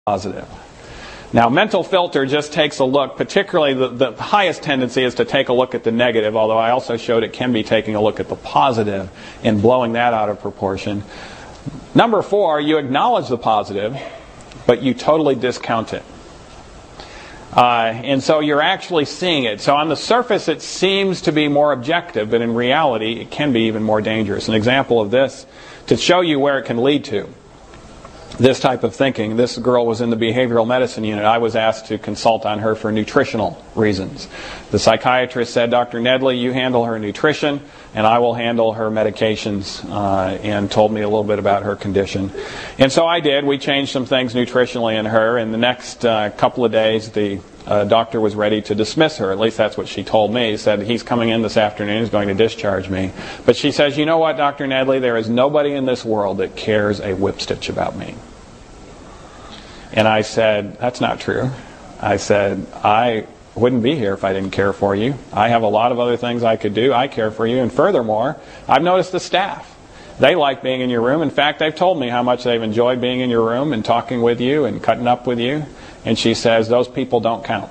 positive. Now, mental filter just takes a look, particularly the highest tendency is to take a look at the negative, although I also showed it can be taking a look at the positive and blowing that out of proportion. Number 4, you acknowledge the positive, but you totally discount it. And so you're actually seeing it. So on the surface it seems to be more objective, but in reality it can be even more dangerous. An example of this, to show you where it can lead to, this type of thinking. This girl was in the behavioral medicine unit. I was asked to consult on her for nutritional reasons. The psychiatrist said, Dr. Nedley, you handle her nutrition and I will handle her medications, and told me a little bit about her condition. And so I did. We changed some things nutritionally in her, and the next couple of days the doctor was ready to dismiss her. At least that's what she told me. He said, he's coming in this afternoon, he's going to discharge me. But she says, you know what, Dr. Nedley, there is nobody in this world that cares a whipstitch about me. And I said, that's not true. I said, I wouldn't be here if I didn't care for you. I have a lot of other things I could do. I care for you. And furthermore, I've noticed the staff. They like being in your room. In fact, they've told me how much they've enjoyed being in your room and talking with you and cutting up with you. And she says, those people don't count.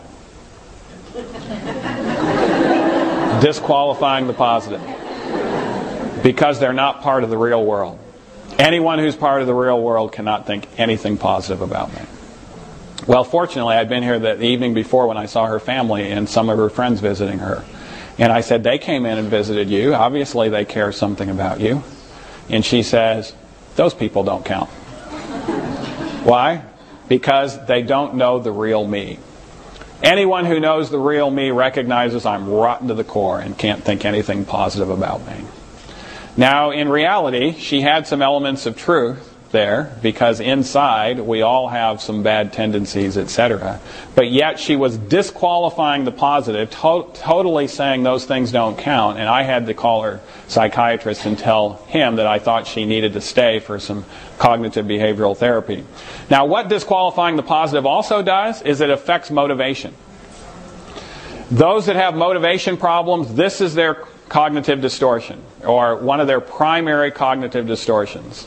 Disqualifying the positive. Because they're not part of the real world. Anyone who's part of the real world cannot think anything positive about me. Well, fortunately, I'd been here the evening before when I saw her family and some of her friends visiting her. And I said, they came in and visited you. Obviously, they care something about you. And she says, those people don't count. Why? Because they don't know the real me. Anyone who knows the real me recognizes I'm rotten to the core and can't think anything positive about me. Now, in reality, she had some elements of truth there, because inside we all have some bad tendencies, etc. But yet she was disqualifying the positive, totally saying those things don't count, and I had to call her psychiatrist and tell him that I thought she needed to stay for some cognitive behavioral therapy. Now, what disqualifying the positive also does is it affects motivation. Those that have motivation problems, this is their cognitive distortion, or one of their primary cognitive distortions.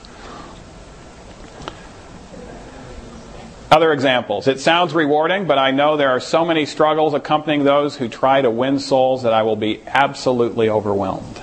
Other examples. It sounds rewarding, but I know there are so many struggles accompanying those who try to win souls that I will be absolutely overwhelmed.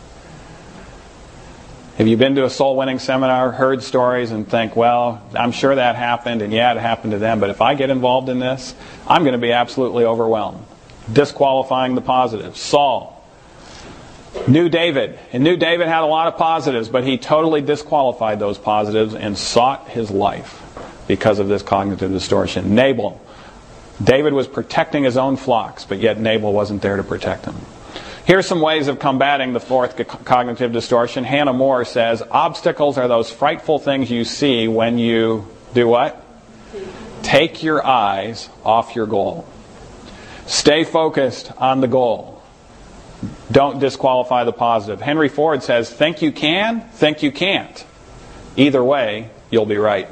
Have you been to a soul-winning seminar, heard stories, and think, well, I'm sure that happened, and yeah, it happened to them, but if I get involved in this, I'm going to be absolutely overwhelmed. Disqualifying the positive. Saul knew David, and knew David had a lot of positives, but he totally disqualified those positives and sought his life because of this cognitive distortion. Nabal. David was protecting his own flocks, but yet Nabal wasn't there to protect him. Here's some ways of combating the fourth cognitive distortion. Hannah More says, obstacles are those frightful things you see when you do what? Take your eyes off your goal. Stay focused on the goal. Don't disqualify the positive. Henry Ford says, think you can, think you can't. Either way, you'll be right.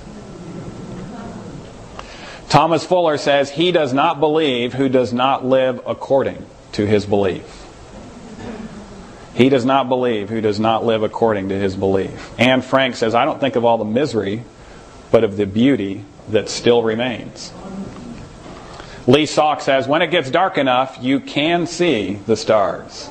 Thomas Fuller says, he does not believe who does not live according to his belief. He does not believe who does not live according to his belief. Anne Frank says, I don't think of all the misery, but of the beauty that still remains. Lee Salk says, when it gets dark enough, you can see the stars.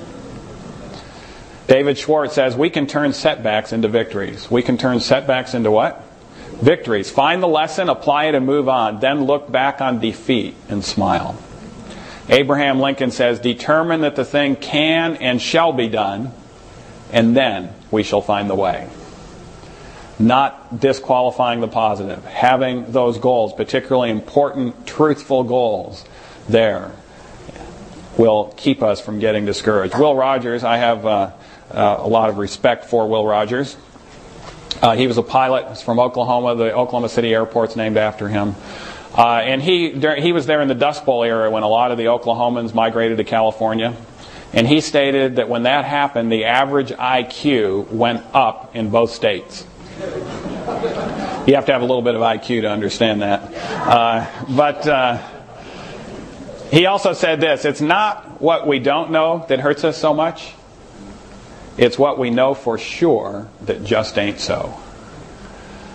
David Schwartz says, we can turn setbacks into victories. We can turn setbacks into what? Victories. Find the lesson, apply it, and move on. Then look back on defeat and smile. Abraham Lincoln says, determine that the thing can and shall be done, and then we shall find the way. Not disqualifying the positive. Having those goals, particularly important, truthful goals, there will keep us from getting discouraged. Will Rogers, I have a lot of respect for Will Rogers. He was a pilot. He's from Oklahoma. The Oklahoma City airport's named after him. And he was there in the Dust Bowl era when a lot of the Oklahomans migrated to California. And he stated that when that happened, the average IQ went up in both states. You have to have a little bit of IQ to understand that. But he also said this, it's not what we don't know that hurts us so much. It's what we know for sure that just ain't so.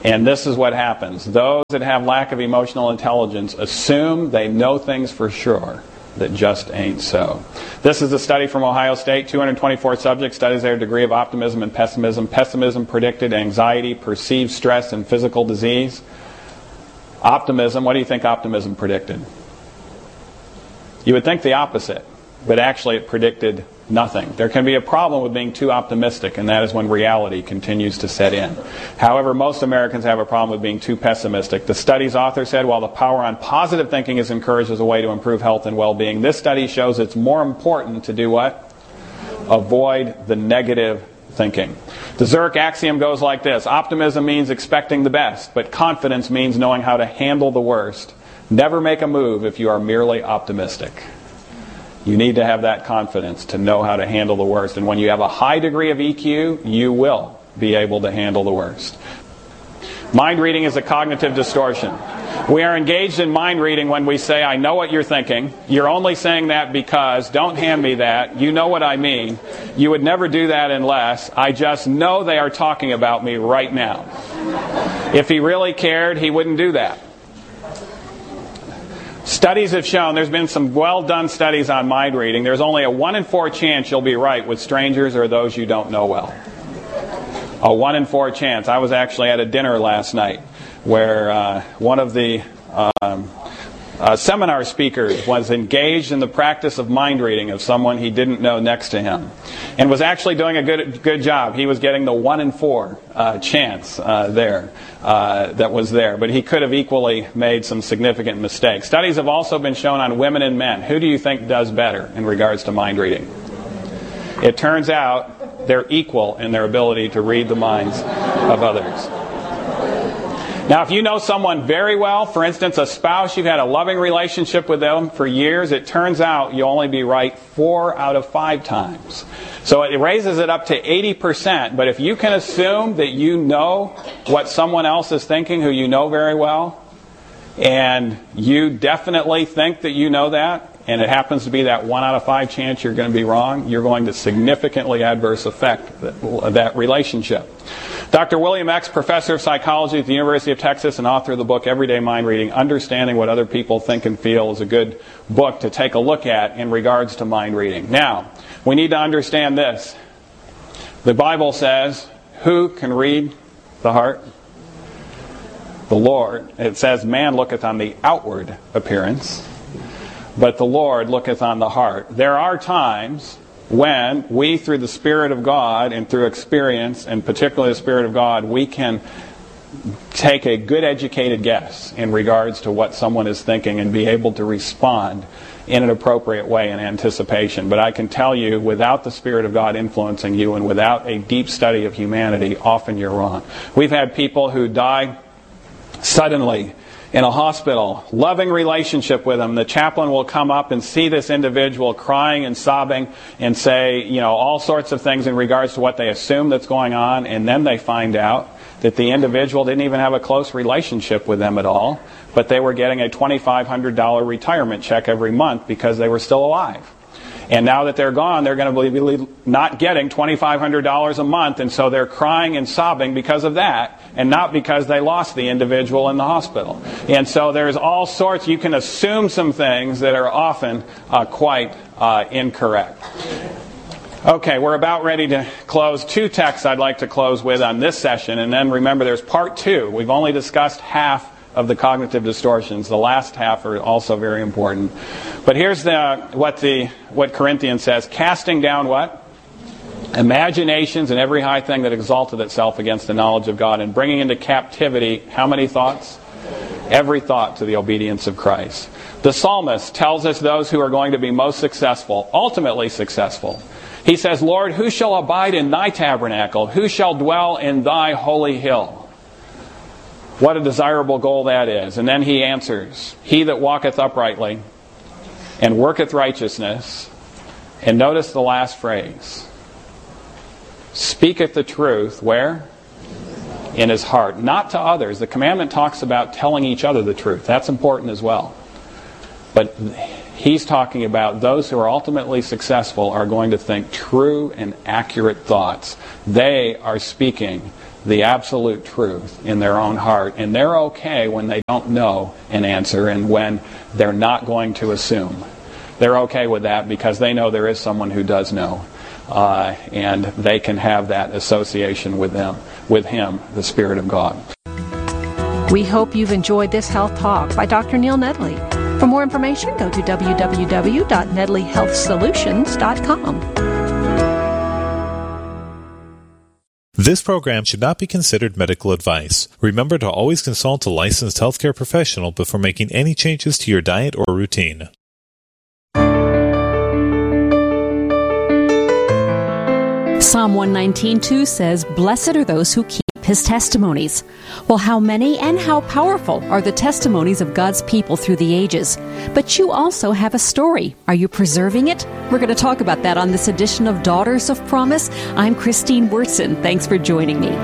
And this is what happens. Those that have lack of emotional intelligence assume they know things for sure that just ain't so. This is a study from Ohio State. 224 subjects studies their degree of optimism and pessimism. Pessimism predicted anxiety, perceived stress, and physical disease. Optimism, what do you think optimism predicted? You would think the opposite, but actually it predicted nothing. There can be a problem with being too optimistic, and that is when reality continues to set in. However, most Americans have a problem with being too pessimistic. The study's author said, while the power on positive thinking is encouraged as a way to improve health and well-being, this study shows it's more important to do what? Avoid the negative thinking. The Zurich axiom goes like this. Optimism means expecting the best, but confidence means knowing how to handle the worst. Never make a move if you are merely optimistic. You need to have that confidence to know how to handle the worst. And when you have a high degree of EQ, you will be able to handle the worst. Mind reading is a cognitive distortion. We are engaged in mind reading when we say, I know what you're thinking. You're only saying that because, don't hand me that. You know what I mean. You would never do that unless, I just know they are talking about me right now. If he really cared, he wouldn't do that. Studies have shown, there's been some well-done studies on mind reading, there's only a 1 in 4 chance you'll be right with strangers or those you don't know well. A 1 in 4 chance. I was actually at a dinner last night where one of the seminar speakers was engaged in the practice of mind reading of someone he didn't know next to him, and was actually doing a good job. He was getting the 1 in 4 chance that was there, but he could have equally made some significant mistakes. Studies have also been shown on women and men. Who do you think does better in regards to mind reading? It turns out they're equal in their ability to read the minds of others. Now, if you know someone very well, for instance, a spouse, you've had a loving relationship with them for years, it turns out you'll only be right 4 out of 5 times. So it raises it up to 80%. But if you can assume that you know what someone else is thinking who you know very well, and you definitely think that you know that, and it happens to be that 1 out of 5 chance you're going to be wrong, you're going to significantly adverse affect that relationship. Dr. William X., professor of psychology at the University of Texas and author of the book Everyday Mind Reading, Understanding What Other People Think and Feel, is a good book to take a look at in regards to mind reading. Now, we need to understand this. The Bible says, who can read the heart? The Lord. It says, man looketh on the outward appearance, but the Lord looketh on the heart. There are times when we, through the Spirit of God and through experience, and particularly the Spirit of God, we can take a good educated guess in regards to what someone is thinking and be able to respond in an appropriate way in anticipation. But I can tell you, without the Spirit of God influencing you and without a deep study of humanity, often you're wrong. We've had people who die suddenly in a hospital, loving relationship with them. The chaplain will come up and see this individual crying and sobbing and say, all sorts of things in regards to what they assume that's going on, and then they find out that the individual didn't even have a close relationship with them at all, but they were getting a $2,500 retirement check every month because they were still alive. And now that they're gone, they're going to be not getting $2,500 a month, and so they're crying and sobbing because of that, and not because they lost the individual in the hospital. And so there's all sorts, you can assume some things that are often quite incorrect. Okay, we're about ready to close. 2 texts I'd like to close with on this session, and then remember there's part 2. We've only discussed half of the cognitive distortions. The last half are also very important. But here's what Corinthians says. Casting down what? Imaginations and every high thing that exalted itself against the knowledge of God, and bringing into captivity how many thoughts? Every thought to the obedience of Christ. The psalmist tells us those who are going to be most successful, ultimately successful. He says, Lord, who shall abide in thy tabernacle? Who shall dwell in thy holy hill? What a desirable goal that is. And then he answers, he that walketh uprightly and worketh righteousness, and notice the last phrase, speaketh the truth, where? In his heart. Not to others. The commandment talks about telling each other the truth. That's important as well. But he's talking about those who are ultimately successful are going to think true and accurate thoughts. They are speaking the absolute truth in their own heart, and they're okay when they don't know an answer and when they're not going to assume. They're okay with that because they know there is someone who does know, and they can have that association with Him, the Spirit of God. We hope you've enjoyed this Health Talk by Dr. Neil Nedley. For more information, go to www.nedleyhealthsolutions.com. This program should not be considered medical advice. Remember to always consult a licensed healthcare professional before making any changes to your diet or routine. Psalm 119:2 says, "Blessed are those who keep His testimonies." Well, how many and how powerful are the testimonies of God's people through the ages? But you also have a story. Are you preserving it? We're going to talk about that on this edition of Daughters of Promise. I'm Christine Wurtson. Thanks for joining me.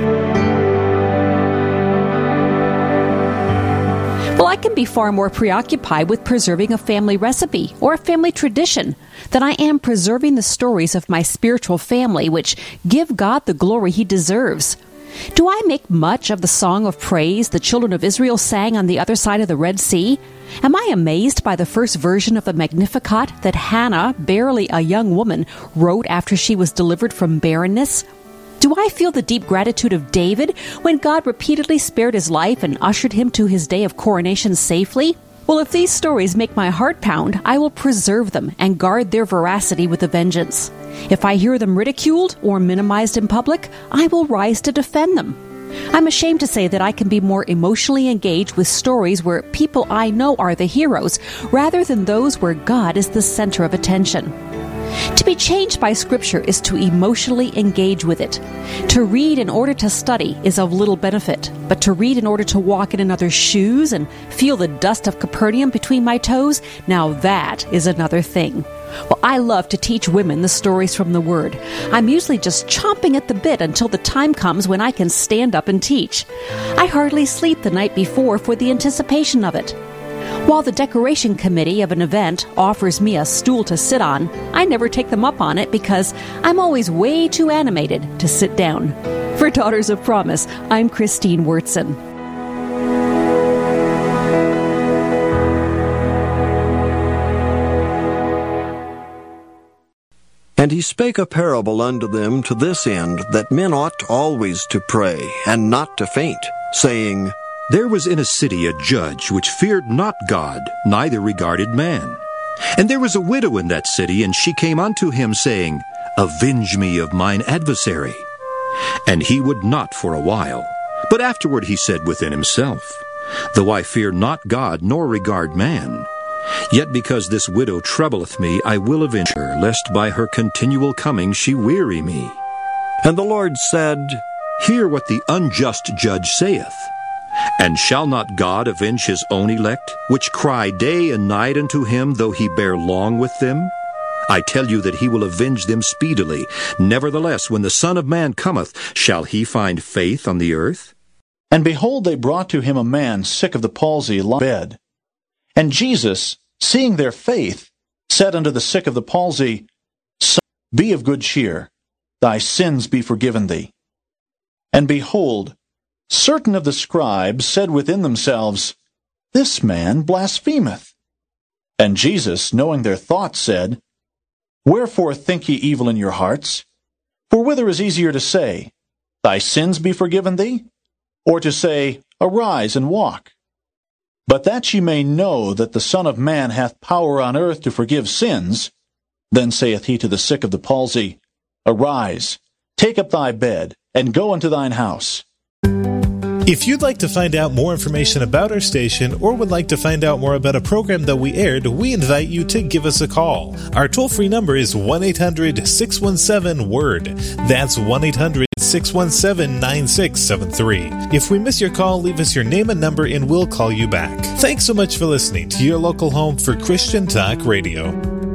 Well, I can be far more preoccupied with preserving a family recipe or a family tradition than I am preserving the stories of my spiritual family, which give God the glory He deserves. Do I make much of the song of praise the children of Israel sang on the other side of the Red Sea? Am I amazed by the first version of the Magnificat that Hannah, barely a young woman, wrote after she was delivered from barrenness? Do I feel the deep gratitude of David when God repeatedly spared his life and ushered him to his day of coronation safely? Well, if these stories make my heart pound, I will preserve them and guard their veracity with a vengeance. If I hear them ridiculed or minimized in public, I will rise to defend them. I'm ashamed to say that I can be more emotionally engaged with stories where people I know are the heroes, rather than those where God is the center of attention. To be changed by Scripture is to emotionally engage with it. To read in order to study is of little benefit, but to read in order to walk in another's shoes and feel the dust of Capernaum between my toes, now that is another thing. Well, I love to teach women the stories from the Word. I'm usually just chomping at the bit until the time comes when I can stand up and teach. I hardly sleep the night before for the anticipation of it. While the decoration committee of an event offers me a stool to sit on, I never take them up on it because I'm always way too animated to sit down. For Daughters of Promise, I'm Christine Wurtson. And he spake a parable unto them to this end, that men ought always to pray, and not to faint, saying, There was in a city a judge which feared not God, neither regarded man. And there was a widow in that city, and she came unto him, saying, Avenge me of mine adversary. And he would not for a while. But afterward he said within himself, Though I fear not God, nor regard man, yet because this widow troubleth me, I will avenge her, lest by her continual coming she weary me. And the Lord said, Hear what the unjust judge saith. And shall not God avenge his own elect, which cry day and night unto him, though he bear long with them? I tell you that he will avenge them speedily. Nevertheless, when the Son of Man cometh, shall he find faith on the earth? And behold, they brought to him a man sick of the palsy, lying in bed. And Jesus, seeing their faith, said unto the sick of the palsy, Son, be of good cheer, thy sins be forgiven thee. And behold, certain of the scribes said within themselves, This man blasphemeth. And Jesus, knowing their thoughts, said, Wherefore think ye evil in your hearts? For whither is easier to say, Thy sins be forgiven thee? Or to say, Arise and walk? But that ye may know that the Son of Man hath power on earth to forgive sins, then saith he to the sick of the palsy, Arise, take up thy bed, and go unto thine house. If you'd like to find out more information about our station or would like to find out more about a program that we aired, we invite you to give us a call. Our toll-free number is 1-800-617-WORD. That's 1-800-617-9673. If we miss your call, leave us your name and number and we'll call you back. Thanks so much for listening to your local home for Christian Talk Radio.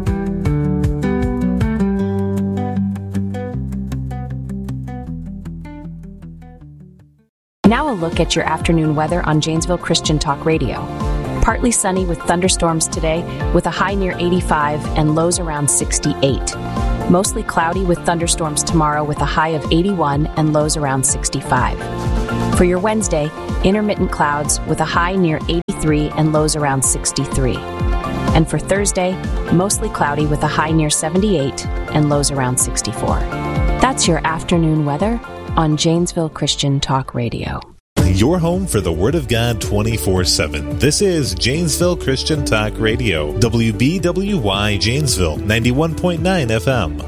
Now a look at your afternoon weather on Janesville Christian Talk Radio. Partly sunny with thunderstorms today, with a high near 85 and lows around 68. Mostly cloudy with thunderstorms tomorrow with a high of 81 and lows around 65. For your Wednesday, intermittent clouds with a high near 83 and lows around 63. And for Thursday, mostly cloudy with a high near 78 and lows around 64. That's your afternoon weather on Janesville Christian Talk Radio. Your home for the Word of God 24/7. This is Janesville Christian Talk Radio. WBWY Janesville, 91.9 FM.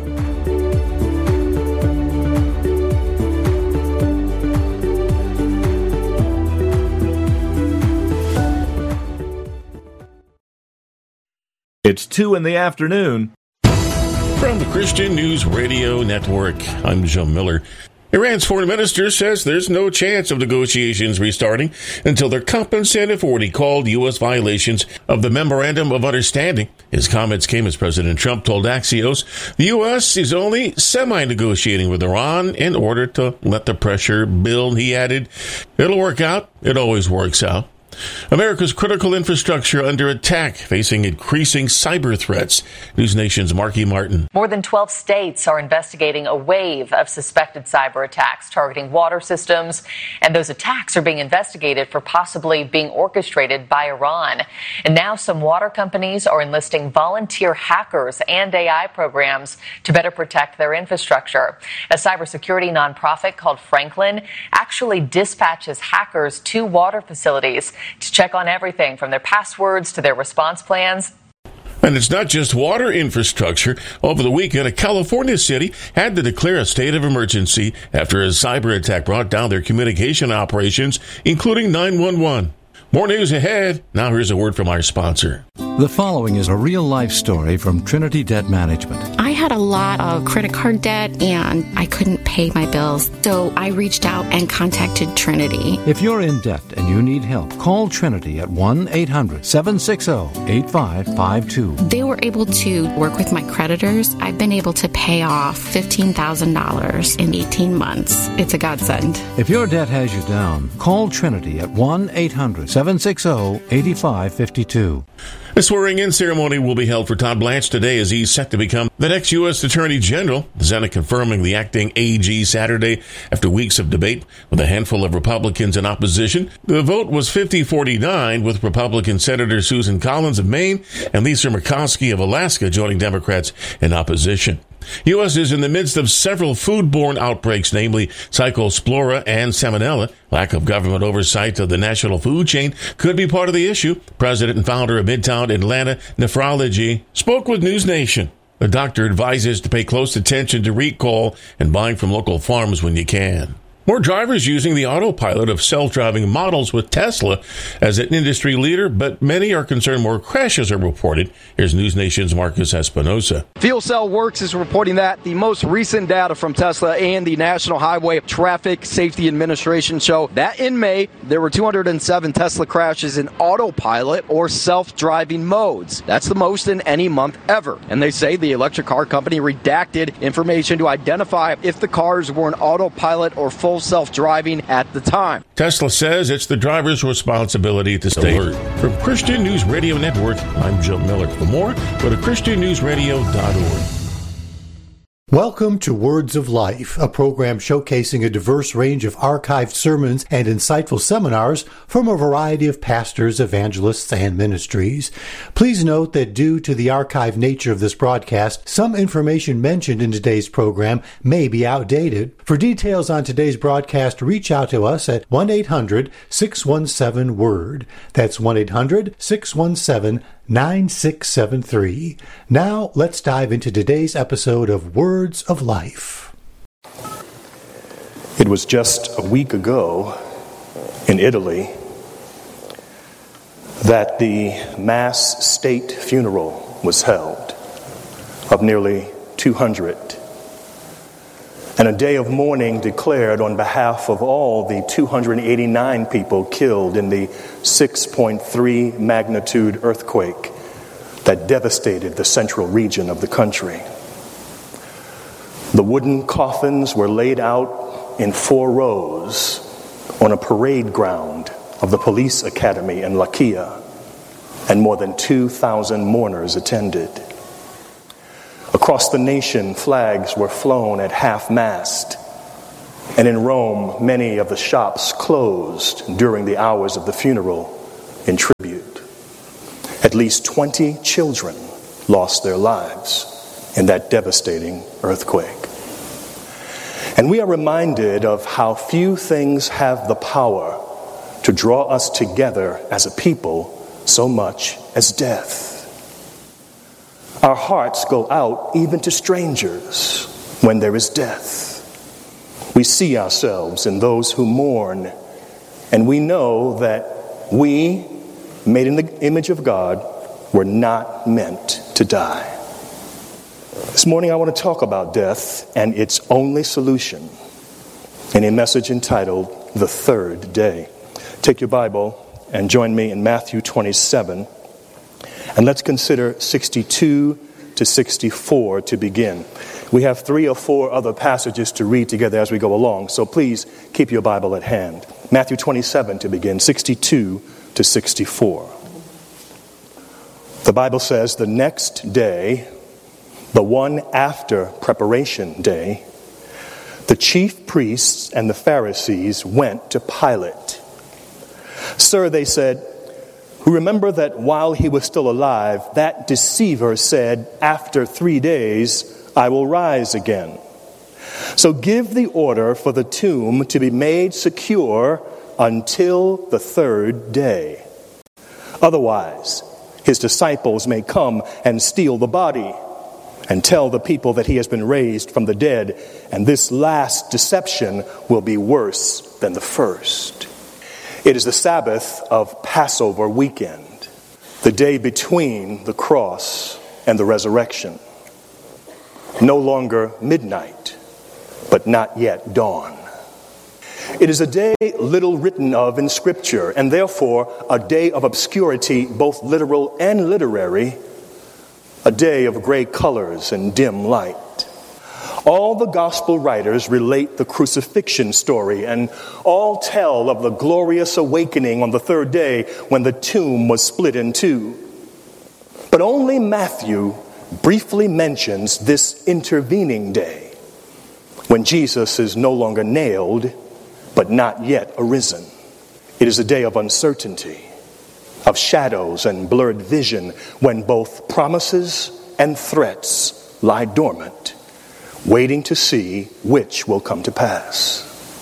It's 2 in the afternoon. From the Christian News Radio Network, I'm Joe Miller. Iran's foreign minister says there's no chance of negotiations restarting until they're compensated for what he called U.S. violations of the Memorandum of Understanding. His comments came as President Trump told Axios the U.S. is only semi-negotiating with Iran in order to let the pressure build. He added, "It'll work out. It always works out." America's critical infrastructure under attack, facing increasing cyber threats. News Nation's Marky Martin. More than 12 states are investigating a wave of suspected cyber attacks targeting water systems, and those attacks are being investigated for possibly being orchestrated by Iran. And now some water companies are enlisting volunteer hackers and AI programs to better protect their infrastructure. A cybersecurity nonprofit called Franklin actually dispatches hackers to water facilities to check on everything from their passwords to their response plans. And it's not just water infrastructure. Over the weekend, a California city had to declare a state of emergency after a cyber attack brought down their communication operations, including 911. More news ahead. Now here's a word from our sponsor. The following is a real-life story from Trinity Debt Management. I had a lot of credit card debt, and I couldn't pay my bills, so I reached out and contacted Trinity. If you're in debt and you need help, call Trinity at 1-800-760-8552. They were able to work with my creditors. I've been able to pay off $15,000 in 18 months. It's a godsend. If your debt has you down, call Trinity at 1-800-760-8552. A swearing-in ceremony will be held for Todd Blanche today as he's set to become the next U.S. Attorney General. The Senate confirming the acting AG Saturday after weeks of debate with a handful of Republicans in opposition. The vote was 50-49, with Republican Senator Susan Collins of Maine and Lisa Murkowski of Alaska joining Democrats in opposition. U.S. is in the midst of several foodborne outbreaks, namely Cyclospora and Salmonella. Lack of government oversight of the national food chain could be part of the issue. President and founder of Midtown Atlanta Nephrology spoke with News Nation. The doctor advises to pay close attention to recall and buying from local farms when you can. More drivers using the autopilot of self-driving models with Tesla as an industry leader, but many are concerned more crashes are reported. Here's News Nation's Marcus Espinosa. Fuel Cell Works is reporting that the most recent data from Tesla and the National Highway Traffic Safety Administration show that in May, there were 207 Tesla crashes in autopilot or self-driving modes. That's the most in any month ever. And they say the electric car company redacted information to identify if the cars were in autopilot or full self-driving at the time. Tesla says it's the driver's responsibility to stay alert. From Christian News Radio Network, I'm Joe Miller. For more, go to ChristianNewsRadio.org. Welcome to Words of Life, a program showcasing a diverse range of archived sermons and insightful seminars from a variety of pastors, evangelists, and ministries. Please note that due to the archived nature of this broadcast, some information mentioned in today's program may be outdated. For details on today's broadcast, reach out to us at 1-800-617-WORD. That's 1-800-617-9673. Now, let's dive into today's episode of Words of Life. It was just a week ago in Italy that the mass state funeral was held of nearly 200, and a day of mourning declared on behalf of all the 289 people killed in the 6.3 magnitude earthquake that devastated the central region of the country. The wooden coffins were laid out in 4 rows on a parade ground of the police academy in Lachia, and more than 2,000 mourners attended. Across the nation, flags were flown at half-mast. And in Rome, many of the shops closed during the hours of the funeral in tribute. At least 20 children lost their lives in that devastating earthquake. And we are reminded of how few things have the power to draw us together as a people so much as death. Our hearts go out even to strangers when there is death. We see ourselves in those who mourn, and we know that we, made in the image of God, were not meant to die. This morning I want to talk about death and its only solution in a message entitled, The Third Day. Take your Bible and join me in Matthew 27, and let's consider 62 to 64 to begin. We have 3 or 4 other passages to read together as we go along, so please keep your Bible at hand. Matthew 27 to begin, 62 to 64. The Bible says, the next day, the one after preparation day, the chief priests and the Pharisees went to Pilate. Sir, they said, remember that while he was still alive, that deceiver said, after 3 days, I will rise again. So give the order for the tomb to be made secure until the 3rd day. Otherwise, his disciples may come and steal the body and tell the people that he has been raised from the dead, and this last deception will be worse than the first. It is the Sabbath of Passover weekend, the day between the cross and the resurrection. No longer midnight, but not yet dawn. It is a day little written of in Scripture, and therefore a day of obscurity, both literal and literary, a day of gray colors and dim light. All the gospel writers relate the crucifixion story, and all tell of the glorious awakening on the 3rd day when the tomb was split in two. But only Matthew briefly mentions this intervening day when Jesus is no longer nailed, but not yet arisen. It is a day of uncertainty, of shadows and blurred vision, when both promises and threats lie dormant, waiting to see which will come to pass.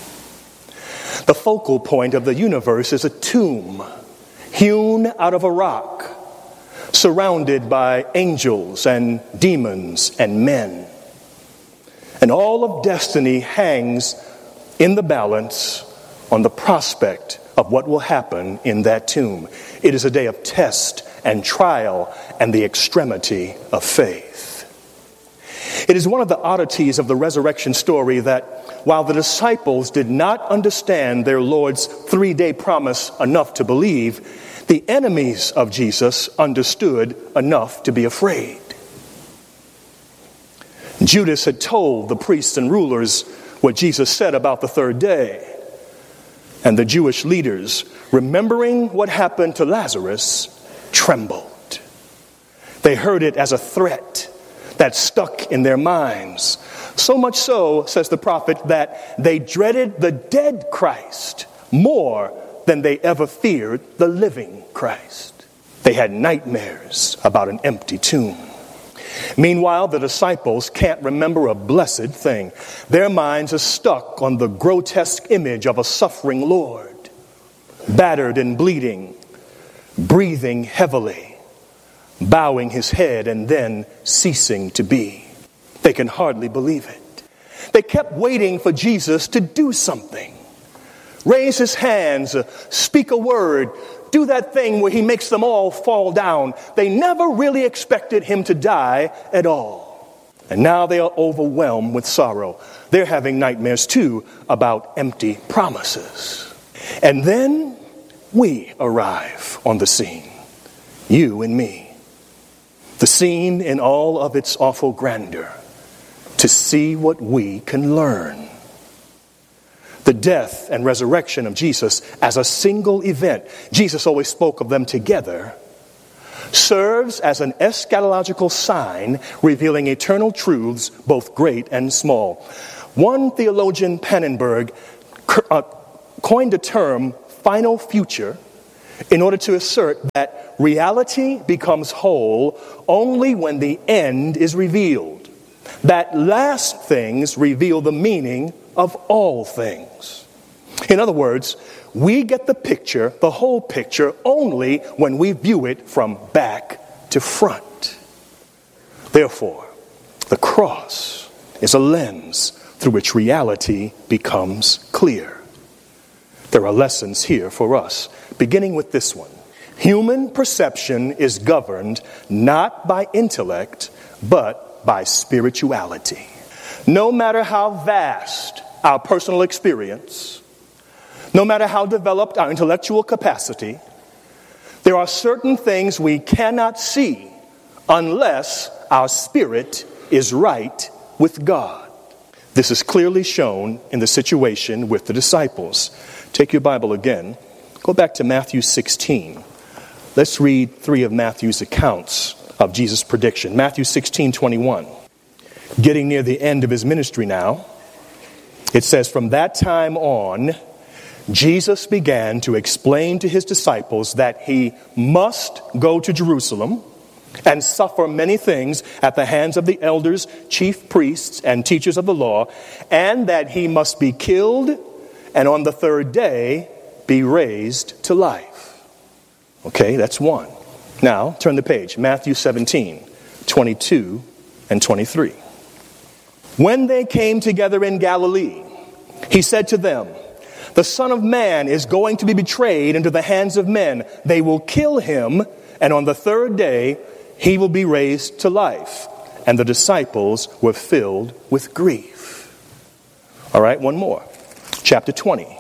The focal point of the universe is a tomb hewn out of a rock, surrounded by angels and demons and men. And all of destiny hangs in the balance on the prospect of what will happen in that tomb. It is a day of test and trial and the extremity of faith. It is one of the oddities of the resurrection story that while the disciples did not understand their Lord's 3-day promise enough to believe, the enemies of Jesus understood enough to be afraid. Judas had told the priests and rulers what Jesus said about the 3rd day. And the Jewish leaders, remembering what happened to Lazarus, trembled. They heard it as a threat that stuck in their minds. So much so, says the prophet, that they dreaded the dead Christ more than they ever feared the living Christ. They had nightmares about an empty tomb. Meanwhile, the disciples can't remember a blessed thing. Their minds are stuck on the grotesque image of a suffering Lord, battered and bleeding, breathing heavily, bowing his head and then ceasing to be. They can hardly believe it. They kept waiting for Jesus to do something. Raise his hands, speak a word, do that thing where he makes them all fall down. They never really expected him to die at all. And now they are overwhelmed with sorrow. They're having nightmares too about empty promises. And then we arrive on the scene. You and me. The scene in all of its awful grandeur. To see what we can learn. The death and resurrection of Jesus as a single event. Jesus always spoke of them together. serves as an eschatological sign revealing eternal truths, both great and small. One theologian, Pannenberg, coined the term final future in order to assert that reality becomes whole only when the end is revealed. That last things reveal the meaning of all things. In other words, we get the picture, the whole picture, only when we view it from back to front. Therefore, the cross is a lens through which reality becomes clear. There are lessons here for us, beginning with this one. Human perception is governed not by intellect, but by spirituality. No matter how vast our personal experience, no matter how developed our intellectual capacity, there are certain things we cannot see unless our spirit is right with God. This is clearly shown in the situation with the disciples. Take your Bible again. Go back to Matthew 16. Let's read 3 of Matthew's accounts of Jesus' prediction. Matthew 16:21. Getting near the end of his ministry now, it says, "From that time on, Jesus began to explain to his disciples that he must go to Jerusalem and suffer many things at the hands of the elders, chief priests, and teachers of the law, and that he must be killed and on the third day be raised to life." Okay, that's one. Now, turn the page. Matthew 17:22 and 23. "When they came together in Galilee, he said to them, 'The Son of Man is going to be betrayed into the hands of men. They will kill him, and on the third day he will be raised to life.' And the disciples were filled with grief." All right, one more. Chapter 20,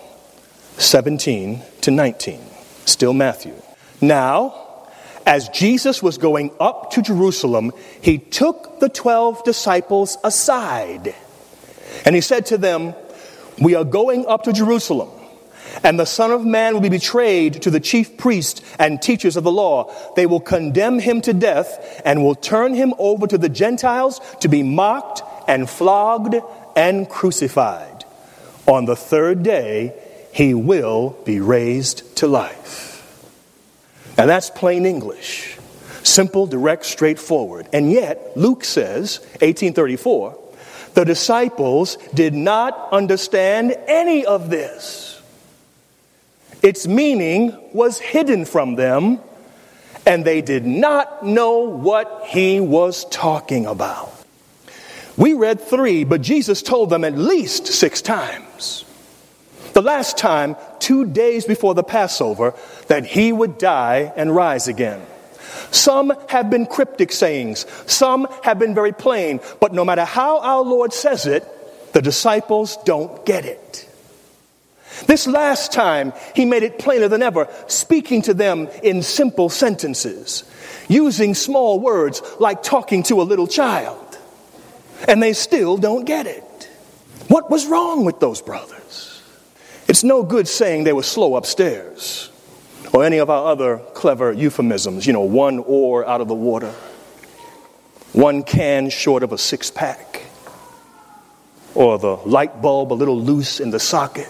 17 to 19. Still Matthew. "Now, as Jesus was going up to Jerusalem, he took the 12 disciples aside. And he said to them, 'We are going up to Jerusalem, and the Son of Man will be betrayed to the chief priests and teachers of the law. They will condemn him to death and will turn him over to the Gentiles to be mocked and flogged and crucified. On the third day, he will be raised to life.'" Now that's plain English. Simple, direct, straightforward. And yet, Luke says, 1834, the disciples did not understand any of this. Its meaning was hidden from them, and they did not know what he was talking about. We read 3, but Jesus told them at least 6 times. The last time, 2 days before the Passover, that he would die and rise again. Some have been cryptic sayings. Some have been very plain. But no matter how our Lord says it, the disciples don't get it. This last time, he made it plainer than ever, speaking to them in simple sentences, using small words like talking to a little child. And they still don't get it. What was wrong with those brothers? It's no good saying they were slow upstairs, or any of our other clever euphemisms, one oar out of the water, one can short of a 6-pack, or the light bulb a little loose in the socket.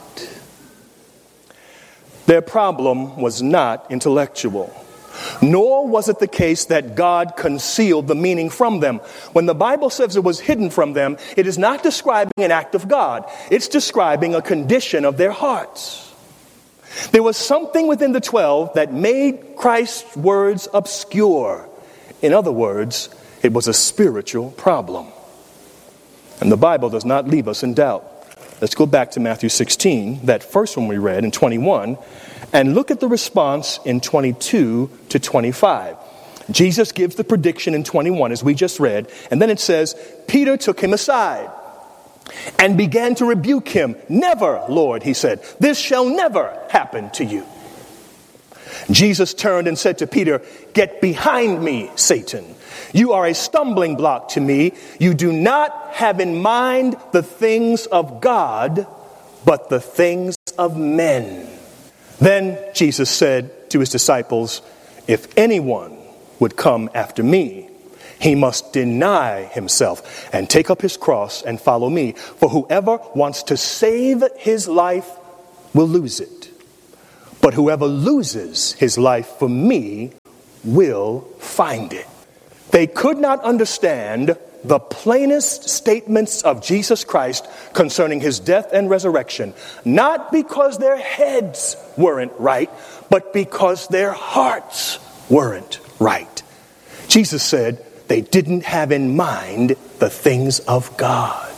Their problem was not intellectual, nor was it the case that God concealed the meaning from them. When the Bible says it was hidden from them, it is not describing an act of God. It's describing a condition of their hearts. There was something within the 12 that made Christ's words obscure. In other words, it was a spiritual problem. And the Bible does not leave us in doubt. Let's go back to Matthew 16, that first one we read in 21, and look at the response in 22 to 25. Jesus gives the prediction in 21, as we just read, and then it says, Peter took him aside and began to rebuke him. "Never, Lord," he said, "this shall never happen to you." Jesus turned and said to Peter, "Get behind me, Satan. You are a stumbling block to me. You do not have in mind the things of God, but the things of men." Then Jesus said to his disciples, "If anyone would come after me, he must deny himself and take up his cross and follow me. For whoever wants to save his life will lose it. But whoever loses his life for me will find it. They could not understand the plainest statements of Jesus Christ concerning his death and resurrection, not because their heads weren't right, but because their hearts weren't right. Jesus said they didn't have in mind the things of God.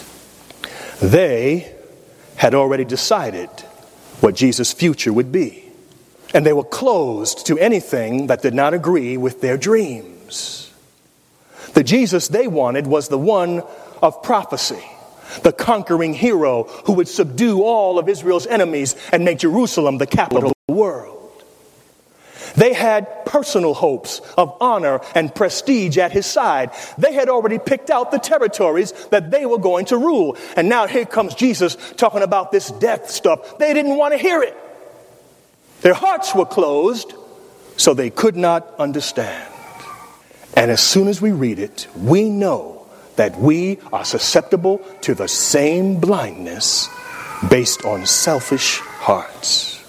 They had already decided what Jesus' future would be, and they were closed to anything that did not agree with their dreams. The Jesus they wanted was the one of prophecy, the conquering hero who would subdue all of Israel's enemies and make Jerusalem the capital of the world. They had personal hopes of honor and prestige at his side. They had already picked out the territories that they were going to rule. And now here comes Jesus talking about this death stuff. They didn't want to hear it. Their hearts were closed, so they could not understand. And as soon as we read it, we know that we are susceptible to the same blindness based on selfish hearts.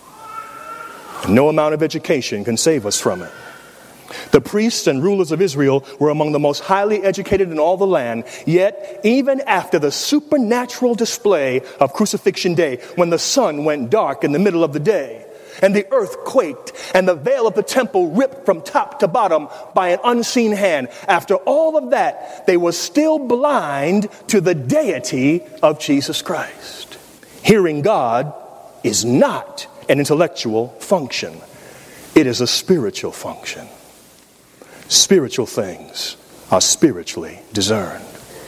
No amount of education can save us from it. The priests and rulers of Israel were among the most highly educated in all the land. Yet, even after the supernatural display of Crucifixion Day, when the sun went dark in the middle of the day, and the earth quaked, and the veil of the temple ripped from top to bottom by an unseen hand, after all of that, they were still blind to the deity of Jesus Christ. Hearing God is not an intellectual function. It is a spiritual function. Spiritual things are spiritually discerned.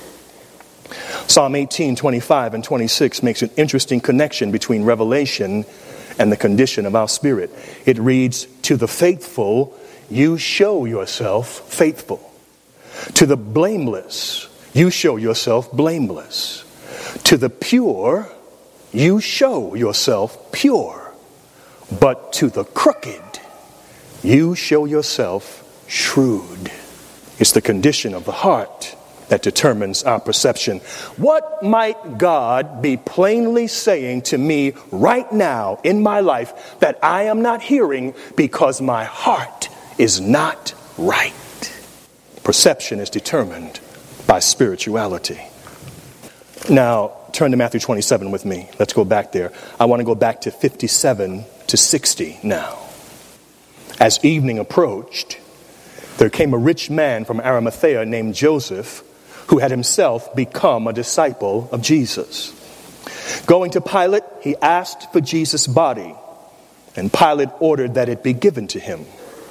Psalm 18, 25 and 26 makes an interesting connection between revelation and the condition of our spirit. It reads, "To the faithful, you show yourself faithful. To the blameless, you show yourself blameless. To the pure, you show yourself pure. But to the crooked, you show yourself shrewd." It's the condition of the heart that determines our perception. What might God be plainly saying to me right now in my life that I am not hearing because my heart is not right? Perception is determined by spirituality. Now, turn to Matthew 27 with me. Let's go back there. I want to go back to 57 to 60 now. As evening approached, there came a rich man from Arimathea named Joseph, who had himself become a disciple of Jesus. Going to Pilate, he asked for Jesus' body, and Pilate ordered that it be given to him.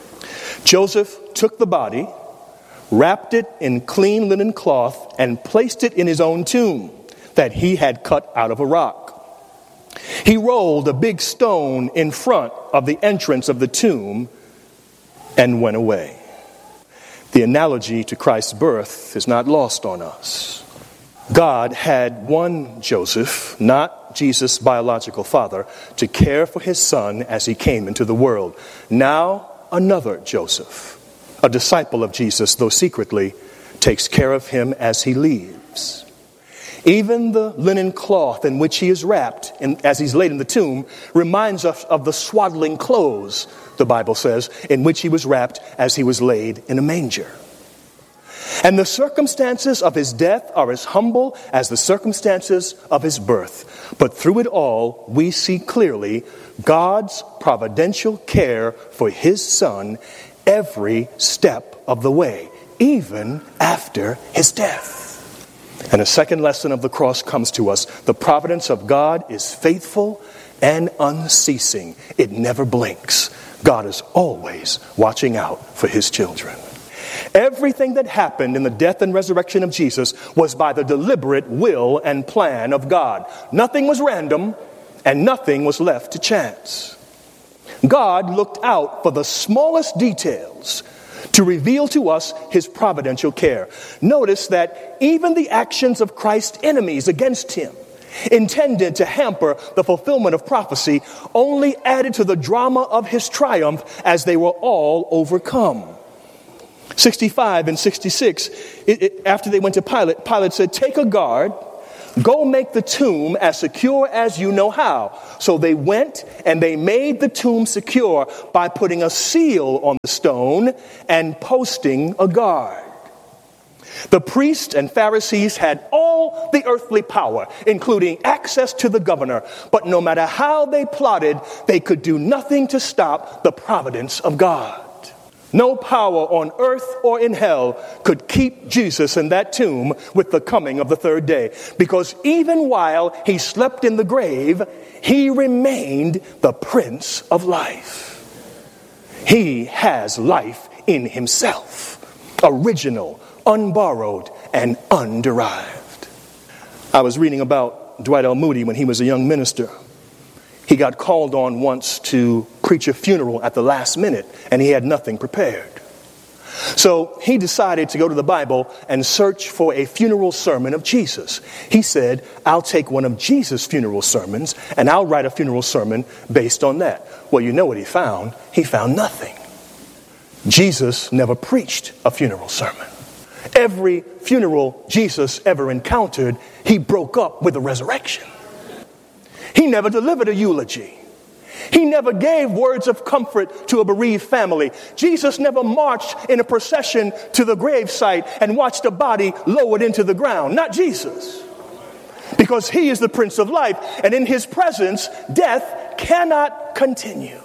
Joseph took the body, wrapped it in clean linen cloth, and placed it in his own tomb that he had cut out of a rock. He rolled a big stone in front of the entrance of the tomb and went away. The analogy to Christ's birth is not lost on us. God had one Joseph, not Jesus' biological father, to care for his son as he came into the world. Now another Joseph, a disciple of Jesus, though secretly, takes care of him as he leaves. Even the linen cloth in which he is wrapped as he's laid in the tomb reminds us of the swaddling clothes, the Bible says, in which he was wrapped as he was laid in a manger. And the circumstances of his death are as humble as the circumstances of his birth. But through it all, we see clearly God's providential care for his son every step of the way, even after his death. And a second lesson of the cross comes to us. The providence of God is faithful and unceasing. It never blinks. God is always watching out for his children. Everything that happened in the death and resurrection of Jesus was by the deliberate will and plan of God. Nothing was random and nothing was left to chance. God looked out for the smallest details to reveal to us his providential care. Notice that even the actions of Christ's enemies against him, intended to hamper the fulfillment of prophecy, only added to the drama of his triumph as they were all overcome. 65 and 66, after they went to Pilate, Pilate said, take a guard, go make the tomb as secure as you know how. So they went and they made the tomb secure by putting a seal on the stone and posting a guard. The priests and Pharisees had all the earthly power, including access to the governor. But no matter how they plotted, they could do nothing to stop the providence of God. No power on earth or in hell could keep Jesus in that tomb with the coming of the third day. Because even while he slept in the grave, he remained the Prince of Life. He has life in himself, original, unborrowed, and underived. I was reading about Dwight L. Moody when he was a young minister. He got called on once to preach a funeral at the last minute, and he had nothing prepared. So he decided to go to the Bible and search for a funeral sermon of Jesus. He said, I'll take one of Jesus' funeral sermons, and I'll write a funeral sermon based on that. Well, you know what he found? He found nothing. Jesus never preached a funeral sermon. Every funeral Jesus ever encountered, he broke up with a resurrection. He never delivered a eulogy. He never gave words of comfort to a bereaved family. Jesus never marched in a procession to the gravesite and watched a body lowered into the ground. Not Jesus. Because he is the Prince of Life, and in his presence, death cannot continue.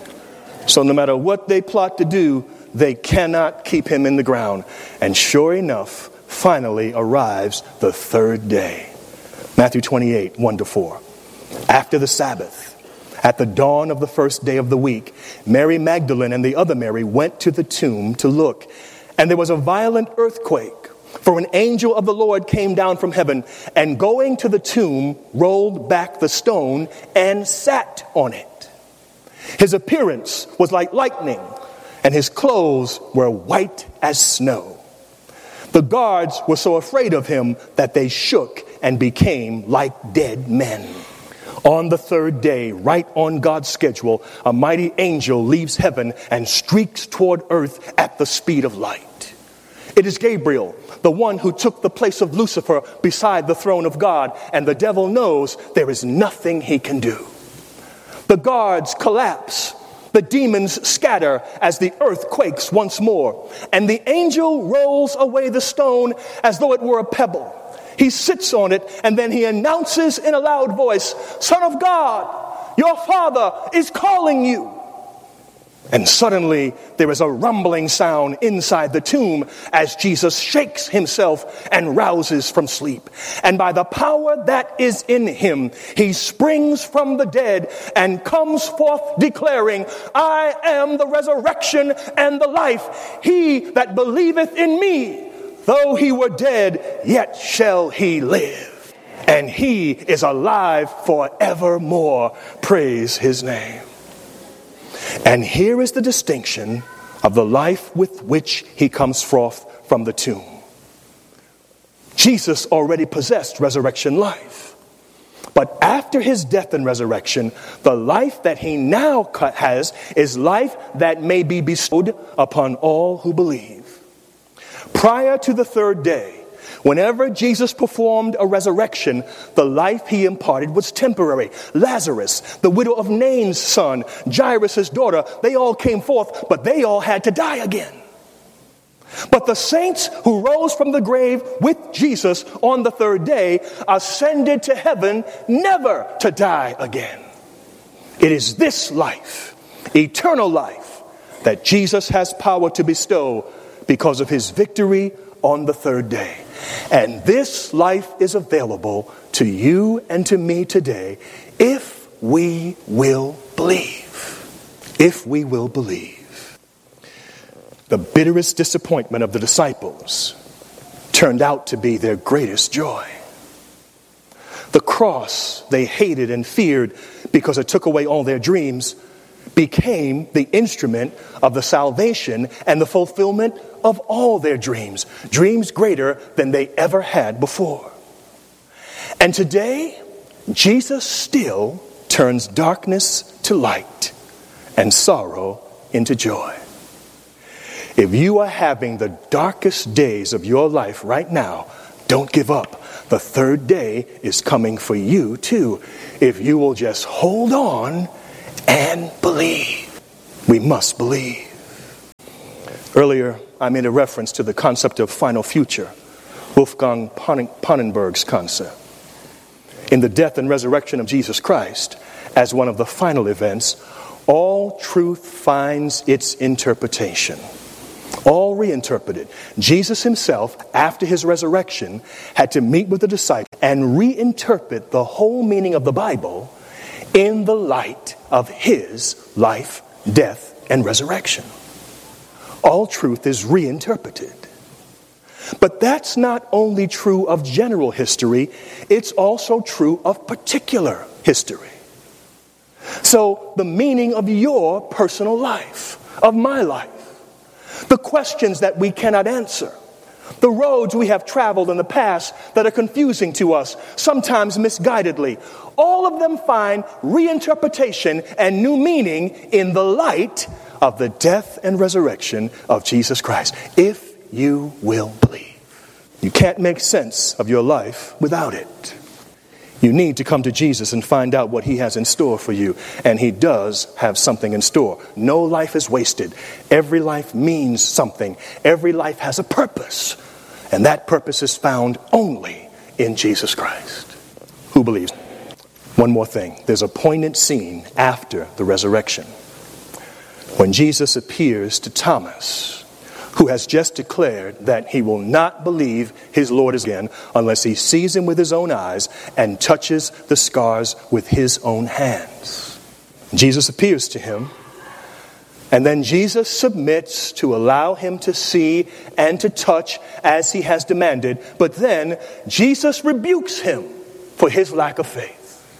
So no matter what they plot to do, they cannot keep him in the ground. And sure enough, finally arrives the third day. Matthew 28, 1-4. After the Sabbath, at the dawn of the first day of the week, Mary Magdalene and the other Mary went to the tomb to look. And there was a violent earthquake, for an angel of the Lord came down from heaven, and going to the tomb, rolled back the stone and sat on it. His appearance was like lightning, and his clothes were white as snow. The guards were so afraid of him that they shook and became like dead men. On the third day, right on God's schedule, a mighty angel leaves heaven and streaks toward earth at the speed of light. It is Gabriel, the one who took the place of Lucifer beside the throne of God, and the devil knows there is nothing he can do. The guards collapse. The demons scatter as the earth quakes once more, and the angel rolls away the stone as though it were a pebble. He sits on it, and then he announces in a loud voice, Son of God, your Father is calling you. And suddenly there is a rumbling sound inside the tomb as Jesus shakes himself and rouses from sleep. And by the power that is in him, he springs from the dead and comes forth declaring, I am the resurrection and the life. He that believeth in me, though he were dead, yet shall he live. And he is alive forevermore. Praise his name. And here is the distinction of the life with which he comes forth from the tomb. Jesus already possessed resurrection life. But after his death and resurrection, the life that he now has is life that may be bestowed upon all who believe. Prior to the third day, whenever Jesus performed a resurrection, the life he imparted was temporary. Lazarus, the widow of Nain's son, Jairus' daughter, they all came forth, but they all had to die again. But the saints who rose from the grave with Jesus on the third day ascended to heaven, never to die again. It is this life, eternal life, that Jesus has power to bestow because of his victory on the third day. And this life is available to you and to me today if we will believe. If we will believe. The bitterest disappointment of the disciples turned out to be their greatest joy. The cross they hated and feared because it took away all their dreams became the instrument of the salvation and the fulfillment of all their dreams. Dreams greater than they ever had before. And today, Jesus still turns darkness to light and sorrow into joy. If you are having the darkest days of your life right now, don't give up. The third day is coming for you too. If you will just hold on and believe. We must believe. Earlier, I made a reference to the concept of final future, Wolfgang Pannenberg's concept. In the death and resurrection of Jesus Christ, as one of the final events, all truth finds its interpretation. All reinterpreted. Jesus himself, after his resurrection, had to meet with the disciples and reinterpret the whole meaning of the Bible in the light of his life, death, and resurrection. All truth is reinterpreted. But that's not only true of general history, it's also true of particular history. So the meaning of your personal life, of my life, the questions that we cannot answer, the roads we have traveled in the past that are confusing to us, sometimes misguidedly, all of them find reinterpretation and new meaning in the light of the death and resurrection of Jesus Christ, if you will believe. You can't make sense of your life without it. You need to come to Jesus and find out what he has in store for you. And he does have something in store. No life is wasted. Every life means something. Every life has a purpose. And that purpose is found only in Jesus Christ. Who believes? One more thing. There's a poignant scene after the resurrection, when Jesus appears to Thomas, who has just declared that he will not believe his Lord is again unless he sees him with his own eyes and touches the scars with his own hands. Jesus appears to him, and then Jesus submits to allow him to see and to touch as he has demanded, but then Jesus rebukes him for his lack of faith.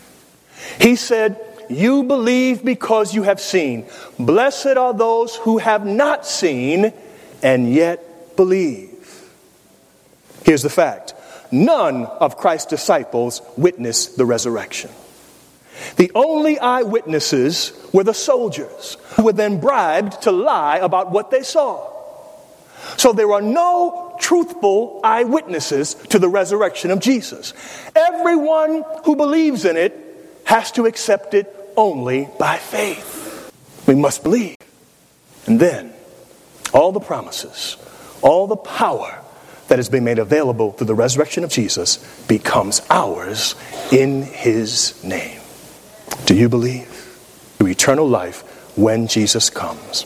He said, "You believe because you have seen. Blessed are those who have not seen and yet believe." Here's the fact. None of Christ's disciples witnessed the resurrection. The only eyewitnesses were the soldiers, who were then bribed to lie about what they saw. So there are no truthful eyewitnesses to the resurrection of Jesus. Everyone who believes in it has to accept it only by faith. We must believe. And then all the promises, all the power that has been made available through the resurrection of Jesus becomes ours in his name. Do you believe? To eternal life when Jesus comes.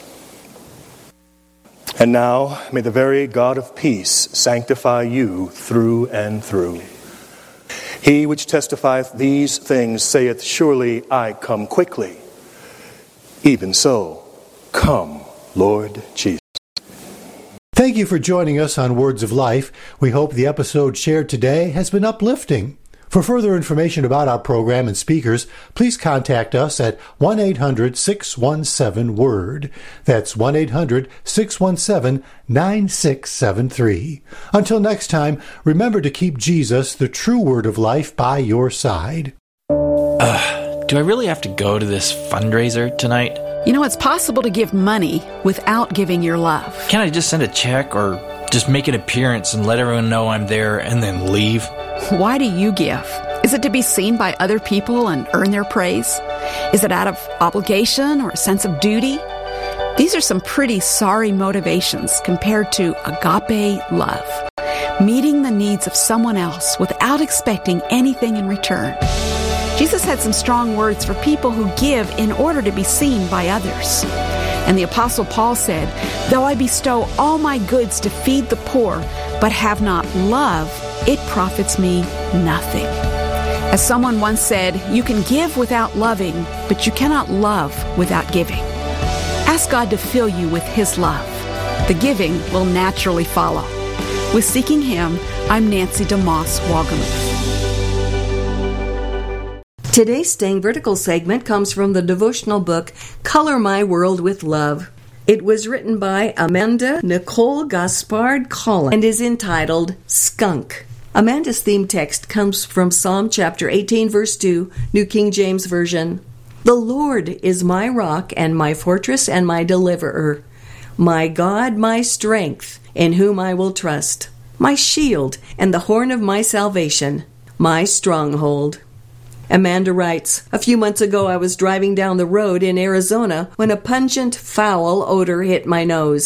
And now, may the very God of peace sanctify you through and through. He which testifieth these things saith, "Surely I come quickly." Even so, come, Lord Jesus. Thank you for joining us on Words of Life. We hope the episode shared today has been uplifting. For further information about our program and speakers, please contact us at 1-800-617-WORD. That's 1-800-617-9673. Until next time, remember to keep Jesus, the true Word of Life, by your side. Do I really have to go to this fundraiser tonight? You know, it's possible to give money without giving your love. Can't I just send a check or just make an appearance and let everyone know I'm there and then leave? Why do you give? Is it to be seen by other people and earn their praise? Is it out of obligation or a sense of duty? These are some pretty sorry motivations compared to agape love, meeting the needs of someone else without expecting anything in return. Jesus had some strong words for people who give in order to be seen by others. And the Apostle Paul said, "Though I bestow all my goods to feed the poor, but have not love, it profits me nothing." As someone once said, you can give without loving, but you cannot love without giving. Ask God to fill you with His love. The giving will naturally follow. With Seeking Him, I'm Nancy DeMoss Wagamuth. Today's Staying Vertical segment comes from the devotional book, Color My World with Love. It was written by Amanda Nicole Gaspard Collins and is entitled Skunk. Amanda's theme text comes from Psalm chapter 18, verse 2, New King James Version. "The Lord is my rock and my fortress and my deliverer. My God, my strength, in whom I will trust, my shield and the horn of my salvation, my stronghold. Amanda writes, a few months ago I was driving down the road in Arizona when a pungent, foul odor hit my nose.